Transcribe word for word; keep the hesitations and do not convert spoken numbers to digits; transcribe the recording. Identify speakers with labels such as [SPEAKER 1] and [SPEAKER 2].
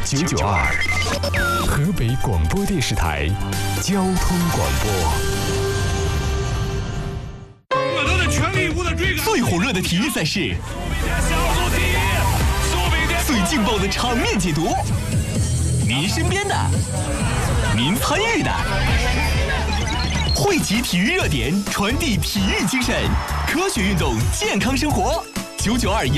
[SPEAKER 1] 九九二，河北广播电视台交通广播。
[SPEAKER 2] 我都在全力以赴的追赶。
[SPEAKER 3] 最火热的体育赛事，最劲爆的场面解读，您身边的，您参与的，汇集体育热点，传递体育精神，科学运动，健康生活。九九二。